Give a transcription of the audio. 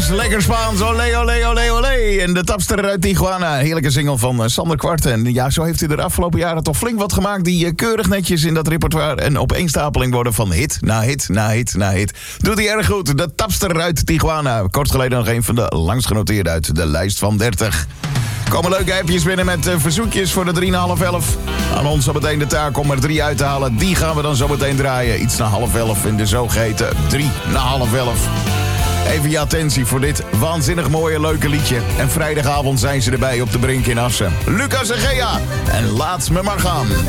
lekker Spaans. Olé, olé, olé, olé. En de tapster uit Tijuana. Heerlijke single van Sander Kwart. En ja, zo heeft hij de afgelopen jaren toch flink wat gemaakt... die keurig netjes in dat repertoire een opeenstapeling worden... van hit na hit na hit na hit. Doet hij erg goed. De tapster uit Tijuana. Kort geleden nog een van de langst genoteerde uit de lijst van 30. Komen leuke appjes binnen met verzoekjes voor de 3:30. Aan ons zo meteen de taak om er 3 uit te halen. Die gaan we dan zo meteen draaien. Iets na 10:30 in de zogeheten 3:30. Even je attentie voor dit waanzinnig mooie leuke liedje. En vrijdagavond zijn ze erbij op de Brink in Assen. Lucas en Gea. En laat me maar gaan.